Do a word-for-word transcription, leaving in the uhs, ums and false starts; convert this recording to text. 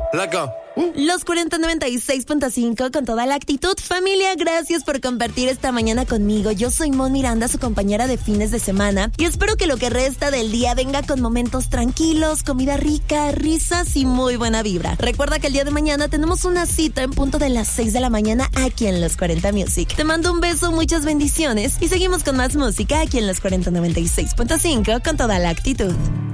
Laca. Los cuarenta noventa y seis punto cinco con toda la actitud. Familia, gracias por compartir esta mañana conmigo. Yo soy Mon Miranda, su compañera de fines de semana, y espero que lo que resta del día venga con momentos tranquilos, comida rica, risas y muy buena vibra. Recuerda que el día de mañana tenemos una cita en punto de las seis de la mañana aquí en Los cuarenta Music. Te mando un beso, muchas bendiciones y seguimos con más música aquí en Los cuarenta noventa y seis punto cinco con toda la actitud.